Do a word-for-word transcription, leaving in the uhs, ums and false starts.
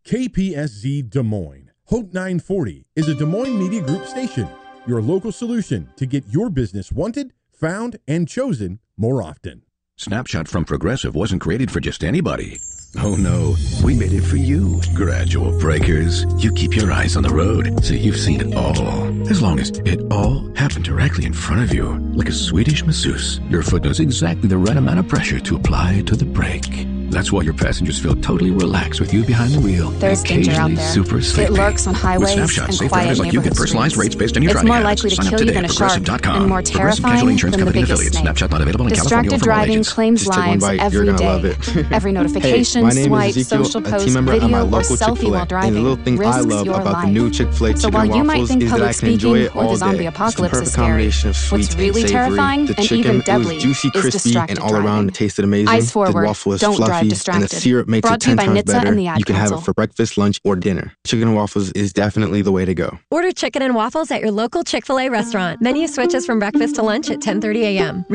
K P S Z Des Moines. Hope nine forty is a Des Moines Media Group station, your local solution to get your business wanted, found, and chosen more often. Snapshot from Progressive wasn't created for just anybody. Oh no, we made it for you. Gradual breakers. You keep your eyes on the road, so you've seen it all. As long as it all happened directly in front of you, like a Swedish masseuse, your foot knows exactly the right amount of pressure to apply to the brake. That's why your passengers feel totally relaxed with you behind the wheel. There's danger out there. Super it lurks on highways and safe quiet drivers like you get personalized rates based on your It's driving more habits. likely to Sign kill up you today than a at shark progressive dot com. and more Progressive terrifying Casualty Insurance than the Company and biggest affiliates. snake. Snapchat not available in California Distracted or from all driving agents. claims Just take one lives bite, every you're gonna day. love it. Every notification, Hey, my name swipe, is Ezekiel, social a post, team member at my video, or local selfie Chick-fil-A. while driving And the little thing I risks love your about life. the new Chick-fil-A So chicken while you might waffles think is that public I can enjoy speaking it or all the zombie day. It's the apocalypse perfect is scary, combination of what's sweet really and savory. terrifying The and chicken even was deadly juicy, is crispy, distracted and all driving. around it tasted amazing. Eyes The forward. waffle was Don't drive fluffy, and the distracted. syrup makes Brought it to you ten by times N H T S A better. and the Ad You can have Council. it for breakfast, lunch, or dinner. Chicken and waffles is definitely the way to go. Order chicken and waffles at your local Chick-fil-A restaurant. Menu switches from breakfast to lunch at ten thirty a.m.